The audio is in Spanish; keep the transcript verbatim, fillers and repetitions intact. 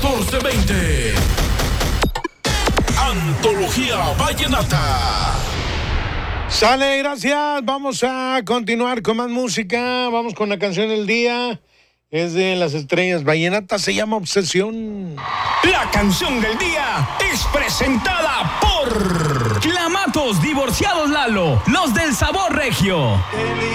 catorce veinte. Antología Vallenata. Sale, gracias. Vamos a continuar con más música. Vamos con la canción del día. Es de Las Estrellas Vallenata. Se llama Obsesión. La canción del día es presentada por Clamatos Divorciados Lalo, los del sabor regio.